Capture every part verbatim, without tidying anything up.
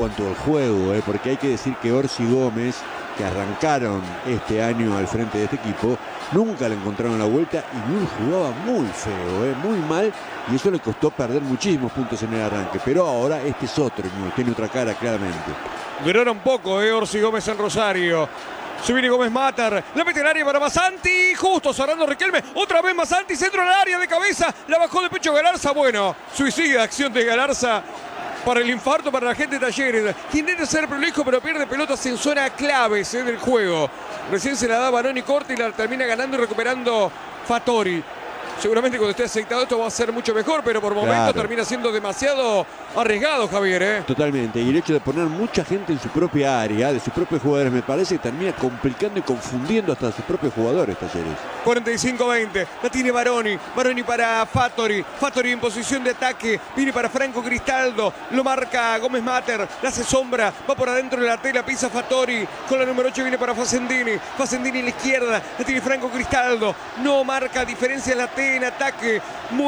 cuanto al juego, ¿eh? Porque hay que decir que Orsi Gómez, que arrancaron este año al frente de este equipo, nunca le encontraron la vuelta y Newell's jugaba muy feo, ¿eh? Muy mal, y eso le costó perder muchísimos puntos en el arranque. Pero ahora este es otro Newell's, tiene otra cara claramente. Duró un poco, ¿eh? Orsi Gómez en Rosario. Se viene Gómez Matar, la mete en el área para Masanti, justo cerrando Riquelme, otra vez Masanti, centro del área de cabeza, la bajó de pecho Galarza, bueno, suicida acción de Galarza para el infarto para la gente de Talleres, que intenta ser prolijo pero pierde pelotas en zona claves ¿eh? del juego. Recién se la da Baroni corta y la termina ganando y recuperando Fattori. Seguramente cuando esté aceitado esto va a ser mucho mejor, pero por momento claro. termina siendo demasiado arriesgado, Javier. ¿eh? Totalmente, y el hecho de poner mucha gente en su propia área, de sus propios jugadores, me parece que termina complicando y confundiendo hasta a sus propios jugadores, Talleres. cuarenta y cinco veinte, la tiene Baroni, Baroni para Fattori, Fattori en posición de ataque, viene para Franco Cristaldo, lo marca Gómez Mater, la hace sombra, va por adentro de la tela, pisa Fattori, con la número ocho viene para Facendini, Facendini en la izquierda, la tiene Franco Cristaldo, no marca diferencia en la T en ataque,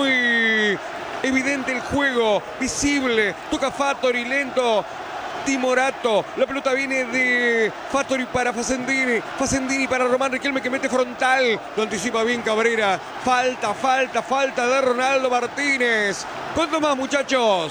muy evidente el juego, visible, toca Fattori, lento, Timorato, la pelota viene de Fattori para Facendini, Facendini para Román Riquelme que mete frontal, lo anticipa bien Cabrera, falta, falta, falta de Ronaldo Martínez. ¿Cuánto más, muchachos?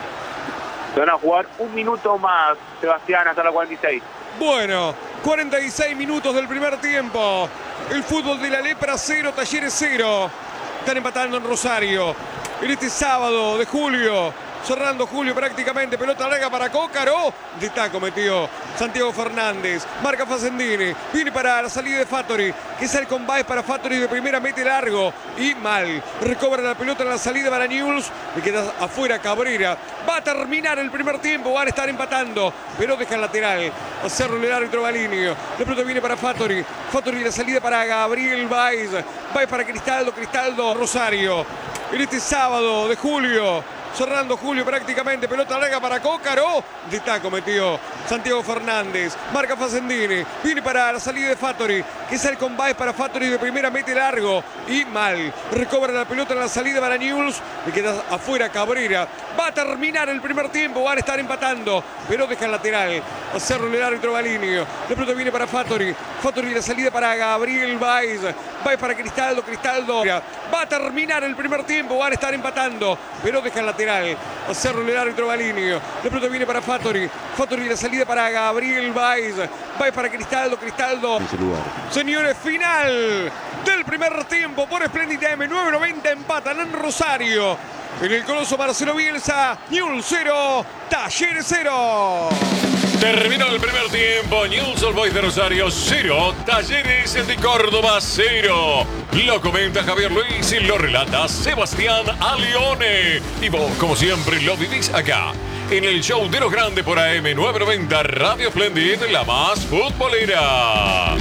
Se van a jugar un minuto más, Sebastián, hasta la cuarenta y seis. Bueno, cuarenta y seis minutos del primer tiempo. El fútbol de la Lepra cero, Talleres cero. Están empatando en Rosario. En este sábado de julio. Cerrando Julio prácticamente, pelota larga para Cócaro, de taco metió Santiago Fernández, marca Facendini, viene para la salida de Fattori, que sale con Baez para Fattori de primera, mete largo y mal, recobra la pelota en la salida para Newell's, le queda afuera Cabrera, va a terminar el primer tiempo, van a estar empatando, pero deja el lateral, hacerlo el árbitro Balinio, la pelota viene para Fattori, Fattori la salida para Gabriel Baez, Baez para Cristaldo, Cristaldo Rosario, en este sábado de julio. Cerrando Julio prácticamente, pelota larga para Cócaro, de taco metió Santiago Fernández, marca Facendini, viene para la salida de Fattori, que sale con Baez para Fattori de primera, mete largo y mal, recobra la pelota en la salida para Newell's, le queda afuera Cabrera, va a terminar el primer tiempo, van a estar empatando, pero deja el lateral, hacerlo el árbitro Balinio, la pelota viene para Fattori, Fattori la salida para Gabriel Baez, Baez para Cristaldo, Cristaldo, va a terminar el primer tiempo, van a estar empatando, pero deja el lateral, hacerlo el árbitro Balinio, la pelota viene para Fattori, Fattori la salida para Gabriel Baez, Baez para Cristaldo, Cristaldo. Señores, final del primer tiempo por Espléndida M, nueve noventa, empatan en Rosario. En el Coloso Marcelo Bielsa, Newell's cero, Talleres cero. Terminó el primer tiempo, Newell's Old Boys de Rosario cero, Talleres de Córdoba cero. Lo comenta Javier Luis y lo relata Sebastián Alione. Y vos, como siempre, lo vivís acá, en el show de los grandes por A M nueve noventa Radio Splendid, la más futbolera.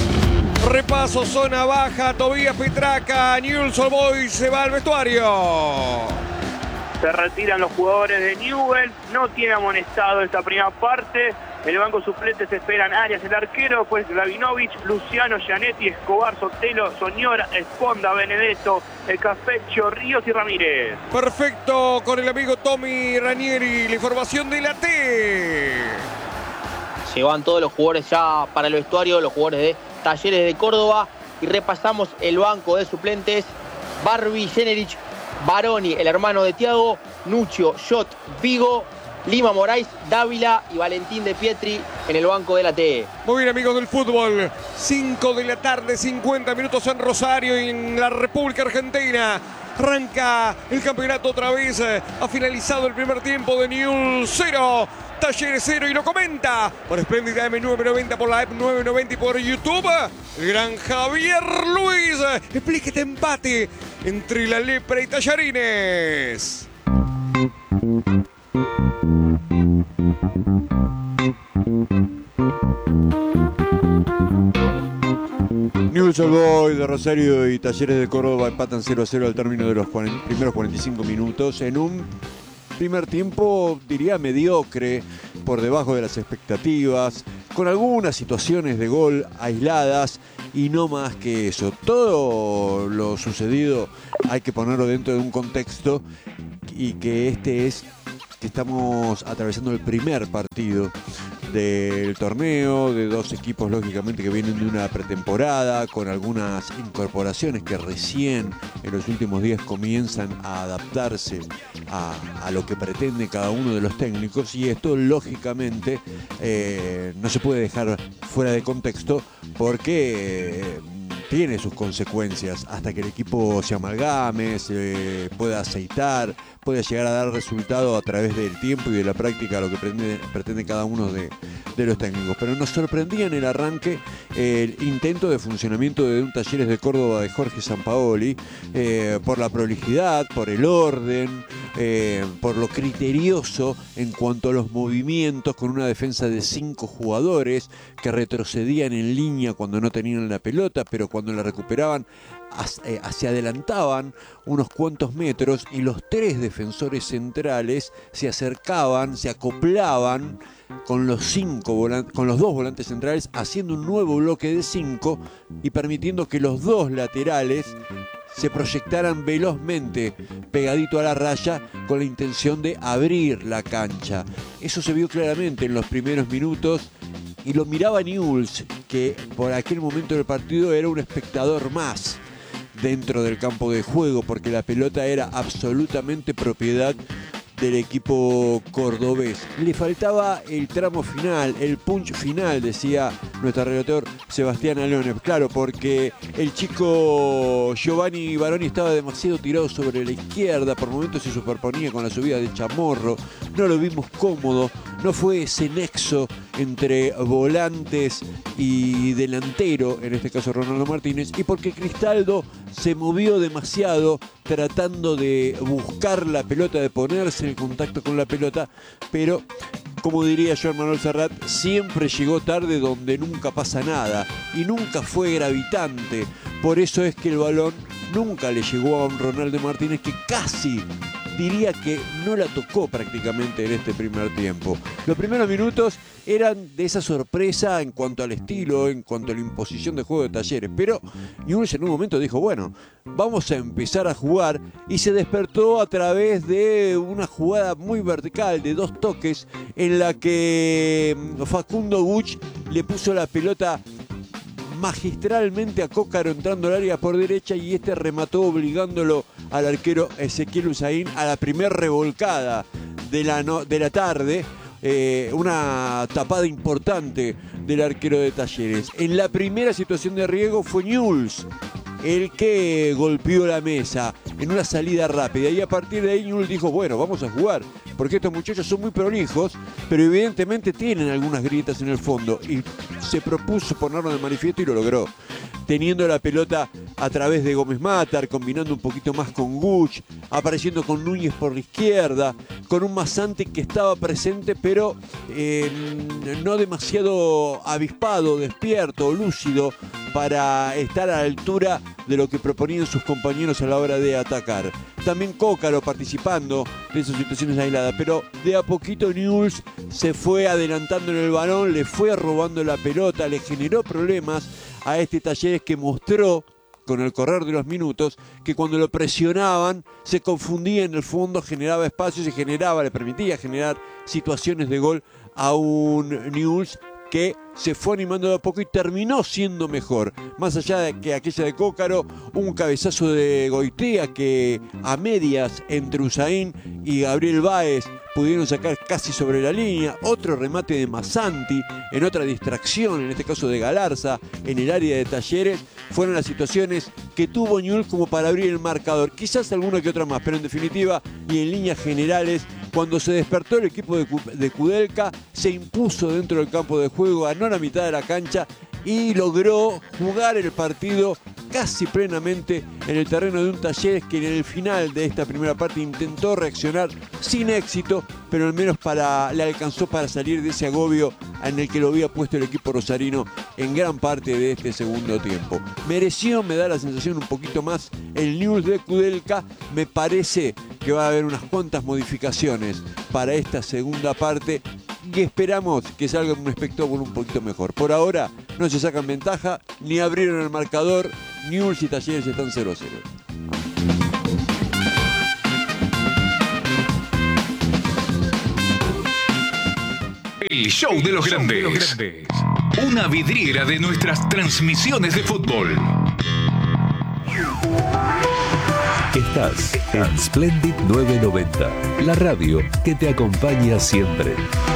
Repaso, zona baja, Tobías Petraca, Newell's Old Boys se va al vestuario. Se retiran los jugadores de Newell's, no tiene amonestado esta primera parte. En el banco suplentes esperan Arias, el arquero, pues Glavinovich, Luciano, Gianetti, Escobar, Sotelo, Soñora, Esponda, Benedetto, El Cafeccio, Ríos y Ramírez. Perfecto, con el amigo Tommy Ranieri, la información de la T. Llevan todos los jugadores ya para el vestuario, los jugadores de Talleres de Córdoba, y repasamos el banco de suplentes. Barbie, Generich, Baroni, el hermano de Thiago, Nuccio, Schott, Vigo, Lima, Moraes, Dávila y Valentín de Pietri en el banco de la T. Muy bien, amigos del fútbol, cinco de la tarde, cincuenta minutos en Rosario y en la República Argentina. Arranca el campeonato otra vez, ha finalizado el primer tiempo de Newell's cero, Talleres cero, y lo comenta por Espléndida M nueve noventa, por la app nueve noventa y por YouTube, el gran Javier Luis. Explique este empate entre la Lepra y Tallarines. Newell's Old Boys de Rosario y Talleres de Córdoba empatan cero a cero al término de los primeros cuarenta y cinco minutos en un primer tiempo, diría, mediocre, por debajo de las expectativas, con algunas situaciones de gol aisladas y no más que eso. Todo lo sucedido hay que ponerlo dentro de un contexto, y que este es que estamos atravesando el primer partido del torneo, de dos equipos lógicamente que vienen de una pretemporada, con algunas incorporaciones que recién en los últimos días comienzan a adaptarse a, a lo que pretende cada uno de los técnicos, y esto lógicamente eh, no se puede dejar fuera de contexto porque eh, tiene sus consecuencias hasta que el equipo se amalgame, se pueda aceitar, pueda llegar a dar resultado a través del tiempo y de la práctica, lo que pretende, pretende cada uno de, de los técnicos. Pero nos sorprendía en el arranque el intento de funcionamiento de un Talleres de Córdoba de Jorge Sampaoli, eh, por la prolijidad, por el orden, eh, por lo criterioso en cuanto a los movimientos, con una defensa de cinco jugadores que retrocedían en línea cuando no tenían la pelota, pero cuando la recuperaban se adelantaban unos cuantos metros, y los tres defensores centrales se acercaban, se acoplaban con los cinco volantes, con los dos volantes centrales, haciendo un nuevo bloque de cinco y permitiendo que los dos laterales se proyectaran velozmente pegadito a la raya con la intención de abrir la cancha. Eso se vio claramente en los primeros minutos y lo miraba Newell's, que por aquel momento del partido era un espectador más dentro del campo de juego, porque la pelota era absolutamente propiedad del equipo cordobés. Le faltaba el tramo final, el punch final, decía nuestro relator Sebastián Alone. Claro, porque el chico Giovanni Baroni estaba demasiado tirado sobre la izquierda, por momentos se superponía con la subida de Chamorro, no lo vimos cómodo, no fue ese nexo entre volantes y delantero, en este caso Ronaldo Martínez, y porque Cristaldo se movió demasiado tratando de buscar la pelota, de ponerse en contacto con la pelota, pero como diría Joan Manuel Serrat, siempre llegó tarde donde nunca pasa nada y nunca fue gravitante. Por eso es que el balón nunca le llegó a un Ronaldo Martínez, que casi diría que no la tocó prácticamente en este primer tiempo. Los primeros minutos eran de esa sorpresa en cuanto al estilo, en cuanto a la imposición de juego de Talleres, pero Newell's en un momento dijo, bueno, vamos a empezar a jugar, y se despertó a través de una jugada muy vertical de dos toques en la que Facundo Buch le puso la pelota magistralmente a Cócaro entrando al área por derecha, y este remató obligándolo al arquero Ezequiel Usain a la primer revolcada de la, no, de la tarde. Eh, una tapada importante del arquero de Talleres. En la primera situación de riesgo fue Newell's el que golpeó la mesa en una salida rápida, y a partir de ahí Newell's dijo, bueno, vamos a jugar, porque estos muchachos son muy prolijos, pero evidentemente tienen algunas grietas en el fondo, y se propuso ponerlo de manifiesto y lo logró, teniendo la pelota a través de Gómez Matar, combinando un poquito más con Guch, apareciendo con Núñez por la izquierda, con un Masanti que estaba presente, pero eh, no demasiado avispado, despierto, lúcido, para estar a la altura de lo que proponían sus compañeros a la hora de atacar. También Cócaro participando de esas situaciones aisladas, pero de a poquito Newell's se fue adelantando en el balón, le fue robando la pelota, le generó problemas a este Talleres, que mostró con el correr de los minutos que cuando lo presionaban se confundía en el fondo, generaba espacios y generaba, le permitía generar situaciones de gol a un Newell's que se fue animando de a poco y terminó siendo mejor. Más allá de que aquella de Cócaro, un cabezazo de Goitea que a medias entre Usain y Gabriel Báez pudieron sacar casi sobre la línea. Otro remate de Masanti en otra distracción, en este caso de Galarza, en el área de Talleres. Fueron las situaciones que tuvo Newell's como para abrir el marcador. Quizás alguna que otra más, pero en definitiva y en líneas generales, cuando se despertó el equipo de Kudelka, se impuso dentro del campo de juego, ganó la mitad de la cancha y logró jugar el partido casi plenamente en el terreno de un Talleres que en el final de esta primera parte intentó reaccionar sin éxito, pero al menos para, le alcanzó para salir de ese agobio en el que lo había puesto el equipo rosarino en gran parte de este segundo tiempo. Mereció, me da la sensación, un poquito más el Newell's de Kudelka. Me parece que va a haber unas cuantas modificaciones para esta segunda parte y esperamos que salga un espectáculo un poquito mejor. Por ahora no se sacan ventaja, ni abrieron el marcador. Newell's y Talleres están cero a cero. El show de los grandes. Una vidriera de nuestras transmisiones de fútbol. Estás en Splendid nueve noventa, la radio que te acompaña siempre.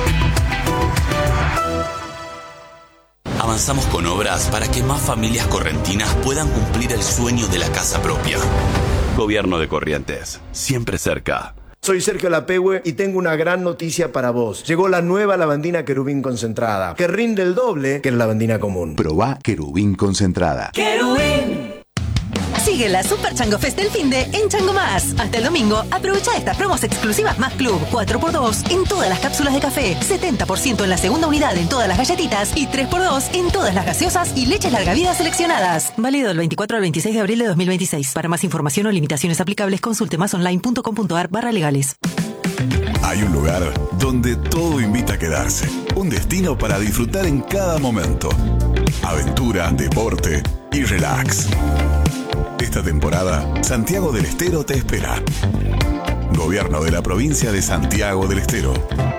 Avanzamos con obras para que más familias correntinas puedan cumplir el sueño de la casa propia. Gobierno de Corrientes, siempre cerca. Soy Sergio Lapehue y tengo una gran noticia para vos. Llegó la nueva lavandina Querubín concentrada, que rinde el doble que la lavandina común. Probá Querubín concentrada. ¡Querubín! Sigue la Super Chango Fest del finde en Chango Más. Hasta el domingo, aprovecha estas promos exclusivas Más Club. cuatro por dos en todas las cápsulas de café, setenta por ciento en la segunda unidad en todas las galletitas y tres por dos en todas las gaseosas y leches larga vida seleccionadas. Válido del veinticuatro al veintiséis de abril de dos mil veintiséis. Para más información o limitaciones aplicables, consulte masonline.com.ar barra legales. Hay un lugar donde todo invita a quedarse. Un destino para disfrutar en cada momento. Aventura, deporte y relax. Esta temporada, Santiago del Estero te espera. Gobierno de la provincia de Santiago del Estero.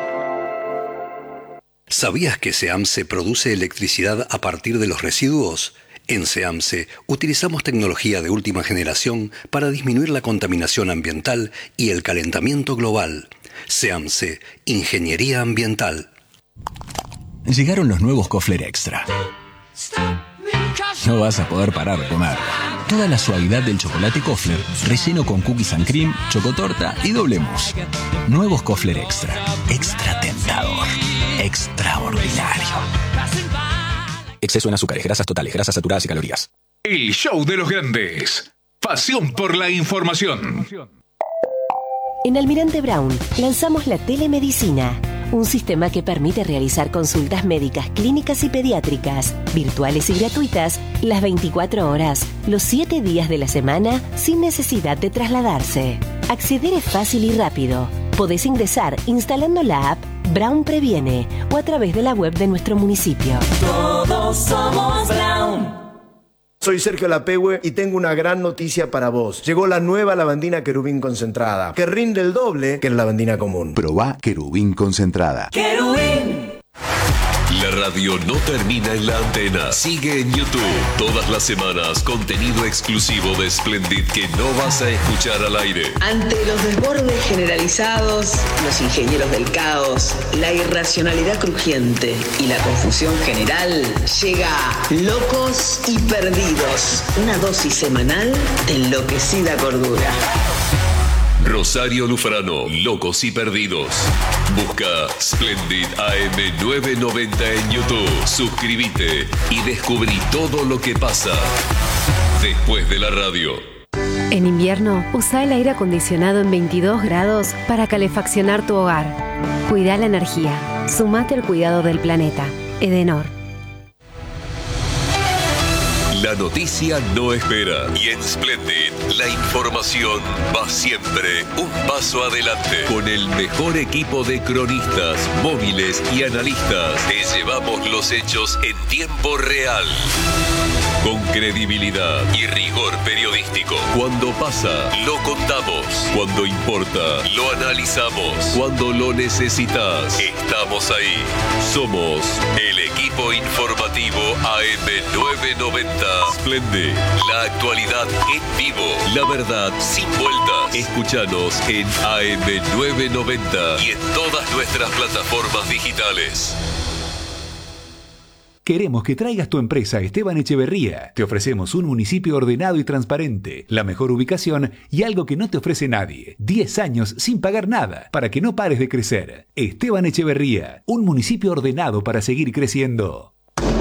¿Sabías que SEAMSE produce electricidad a partir de los residuos? En SEAMSE utilizamos tecnología de última generación para disminuir la contaminación ambiental y el calentamiento global. SEAMSE, Ingeniería Ambiental. Llegaron los nuevos Kofler Extra. No vas a poder parar de comer. Toda la suavidad del chocolate Kofler, relleno con cookies and cream, chocotorta y doble mousse. Nuevos Kofler Extra. Extra tentador. Extraordinario. Exceso en azúcares, grasas totales, grasas saturadas y calorías. El show de los grandes. Pasión por la información. En Almirante Brown lanzamos la telemedicina, un sistema que permite realizar consultas médicas, clínicas y pediátricas, virtuales y gratuitas, las veinticuatro horas, los siete días de la semana, sin necesidad de trasladarse. Acceder es fácil y rápido. Podés ingresar instalando la app Brown Previene o a través de la web de nuestro municipio. Todos somos Brown. Soy Sergio Lapehue y tengo una gran noticia para vos. Llegó la nueva lavandina Querubín concentrada, que rinde el doble que la lavandina común. Probá Querubín concentrada. ¡Querubín! La radio no termina en la antena. Sigue en YouTube. Todas las semanas, contenido exclusivo de Splendid que no vas a escuchar al aire. Ante los desbordes generalizados, los ingenieros del caos, la irracionalidad crujiente y la confusión general, llega Locos y Perdidos. Una dosis semanal de enloquecida cordura. Rosario Lufrano, Locos y Perdidos. Busca Splendid A M novecientos noventa en YouTube. Suscríbete y descubrí todo lo que pasa después de la radio. En invierno, usa el aire acondicionado en veintidós grados para calefaccionar tu hogar. Cuida la energía. Sumate al cuidado del planeta. Edenor. La noticia no espera y en Splendid la información va siempre un paso adelante. Con el mejor equipo de cronistas, móviles y analistas, te llevamos los hechos en tiempo real. Con credibilidad y rigor periodístico. Cuando pasa, lo contamos. Cuando importa, lo analizamos. Cuando lo necesitas, estamos ahí. Somos el equipo informativo A M novecientos noventa. Splendid, la actualidad en vivo. La verdad sin vueltas. Escúchanos en A M novecientos noventa y en todas nuestras plataformas digitales. Queremos que traigas tu empresa a Esteban Echeverría. Te ofrecemos un municipio ordenado y transparente, la mejor ubicación y algo que no te ofrece nadie. diez años sin pagar nada para que no pares de crecer. Esteban Echeverría, un municipio ordenado para seguir creciendo.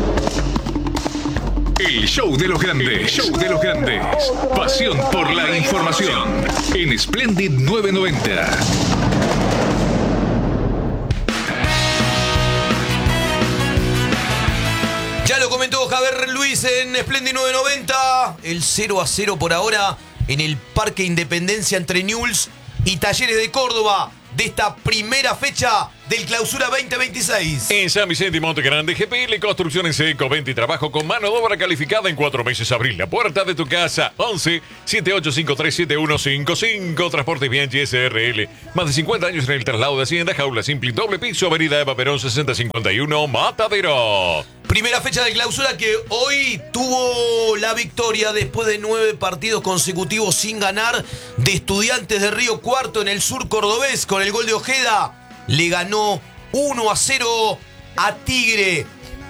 El show de los grandes. El show de los grandes. Pasión por la información. En Splendid novecientos noventa. Ya lo comentó Javier Luis en Splendid novecientos noventa. El cero a cero por ahora en el Parque Independencia entre Newell's y Talleres de Córdoba. de esta primera fecha del Clausura veinte veintiséis. En San Vicente y Monte Grande, G P L Construcciones Eco, venta y trabajo con mano de obra calificada en cuatro meses. Abrir la puerta de tu casa. once, siete ocho cinco tres, siete uno cinco cinco. Transporte Bianchi S R L. Más de cincuenta años en el traslado de Hacienda. Jaula simple, doble piso, Avenida Eva Perón sesenta cincuenta y uno, Matadero. Primera fecha de Clausura que hoy tuvo la victoria después de nueve partidos consecutivos sin ganar de Estudiantes de Río Cuarto en el sur cordobés con el gol de Ojeda. Le ganó uno a cero a Tigre.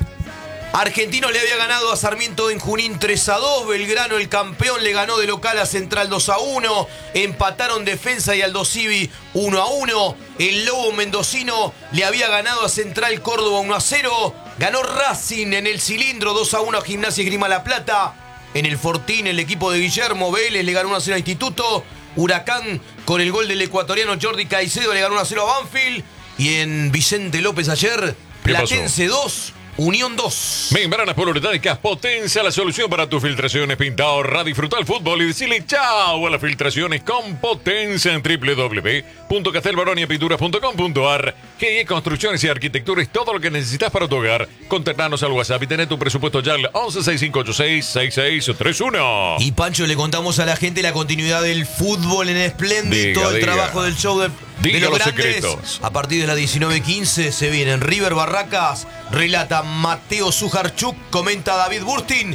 Argentino le había ganado a Sarmiento en Junín tres a dos. Belgrano, el campeón, le ganó de local a Central dos a uno. Empataron Defensa y Aldo Civi uno a uno. El Lobo Mendocino le había ganado a Central Córdoba uno a cero. Ganó Racing en el Cilindro dos a uno a Gimnasia y Esgrima La Plata. En el Fortín, el equipo de Guillermo Vélez le ganó uno a cero a Instituto. Huracán, con el gol del ecuatoriano Jordi Caicedo, le ganó uno a cero a Banfield. Y en Vicente López ayer, Platense dos, Unión dos. Membranas poliuretánicas Potencia, la solución para tus filtraciones. Pinta, ahorra, disfruta el fútbol y decirle chao a las filtraciones con Potencia en doble u doble u doble u punto castelbaronia pinturas punto com punto a r. G I Construcciones y Arquitectura es todo lo que necesitas para tu hogar. Contactanos al WhatsApp y tener tu presupuesto ya al once, sesenta y cinco ochenta y seis, sesenta y seis treinta y uno. Y Pancho, le contamos a la gente la continuidad del fútbol en Splendid, todo el diga. trabajo del show de, Diga de los, los grandes. secretos. A partir de las diecinueve quince se vienen River Barracas, relata Mateo Sujarchuk, comenta David Burstin.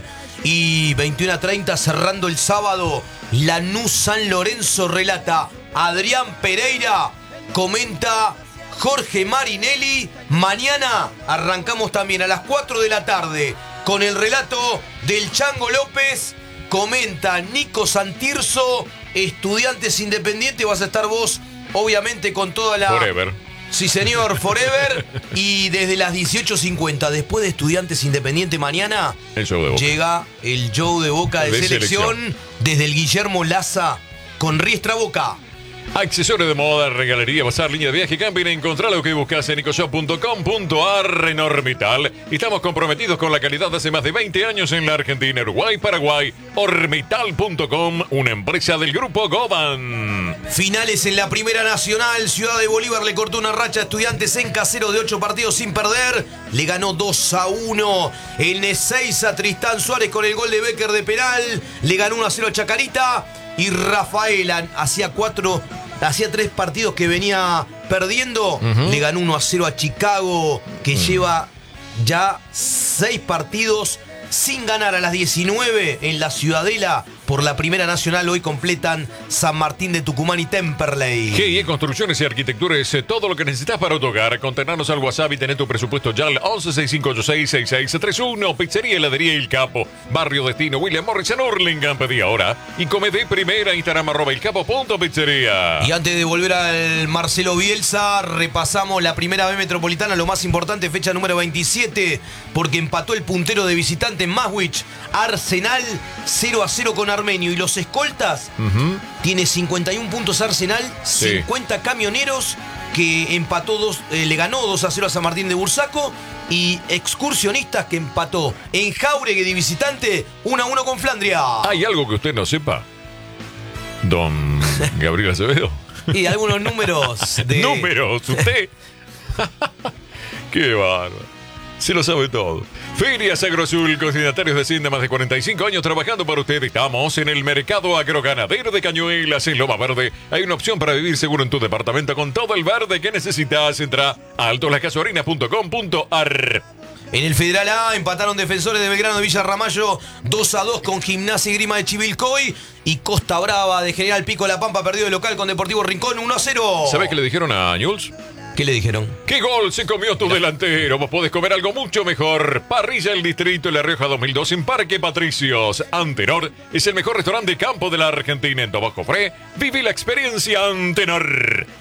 Y veintiuno a treinta cerrando el sábado, Lanús San Lorenzo, relata Adrián Pereira, comenta Jorge Marinelli. Mañana arrancamos también a las cuatro de la tarde con el relato del Chango López, comenta Nico Santirso. Estudiantes Independiente, vas a estar vos obviamente con toda la... Forever. Sí, señor, Forever. Y desde las dieciocho cincuenta, después de Estudiantes Independiente, mañana el show de Boca. Llega el show de Boca de, de selección, selección desde el Guillermo Laza con Riestra Boca. Accesorios de moda, regalería, bazar, línea de viaje, camping. Encontrá lo que buscas en ecoshop punto com punto a r. en Ormital. Estamos comprometidos con la calidad de hace más de veinte años en la Argentina, Uruguay, Paraguay. Ormital punto com, una empresa del grupo Goban. Finales en la Primera Nacional. Ciudad de Bolívar le cortó una racha a Estudiantes en casero de ocho partidos sin perder. Le ganó dos a uno. El Ezeiza, Tristán Suárez con el gol de Becker de penal. Le ganó uno a cero a Chacarita. Y Rafaela hacía cuatro, hacía tres partidos que venía perdiendo. Uh-huh. Le ganó uno a cero a Chicago, que uh-huh. lleva ya seis partidos sin ganar. A las diecinueve en la Ciudadela por la Primera Nacional. Hoy completan San Martín de Tucumán y Temperley. G I Construcciones y Arquitectura es todo lo que necesitas para tu hogar. Contactanos al WhatsApp y tener tu presupuesto ya al once, sesenta y cinco ochenta y seis, sesenta y seis treinta y uno. Pizzería Heladería El Capo, Barrio Destino William Morris en Hurlingham. Pedí ahora y come de primera. Instagram arroba el capo punto pizzería. Y antes de volver al Marcelo Bielsa, repasamos la Primera B Metropolitana, lo más importante, fecha número veintisiete, porque empató el puntero de visitante en Maswich. Arsenal cero a cero con Armenio. Y los escoltas, uh-huh. tiene cincuenta y uno puntos Arsenal, sí. cincuenta Camioneros, que empató dos, eh, le ganó dos a cero a San Martín de Bursaco. Y Excursionistas, que empató en Jáuregui de visitante uno a uno con Flandria. ¿Hay algo que usted no sepa, don Gabriel Acevedo? Y algunos números de... ¿Números? ¿Usted? ¡Qué bárbaro! Se lo sabe todo. Ferias Agroazul, consignatarios de Hacienda, más de cuarenta y cinco años trabajando para usted. Estamos en el mercado agroganadero de Cañuelas, en Loma Verde. Hay una opción para vivir seguro en tu departamento con todo el verde que necesitas. Entra a alto las casuarinas punto com punto a r. En el Federal A empataron Defensores de Belgrano de Villa Ramallo dos a dos con Gimnasia y Grima de Chivilcoy. Y Costa Brava de General Pico La Pampa perdió de local con Deportivo Rincón uno a cero. ¿Sabés qué le dijeron a Newell's? ¿Qué le dijeron? ¿Qué gol se comió tu delantero? Vos podés comer algo mucho mejor. Parrilla El Distrito, La Rioja dos mil dos en Parque Patricios. Antenor es el mejor restaurante de campo de la Argentina. En Tobago Fre, viví la experiencia Antenor.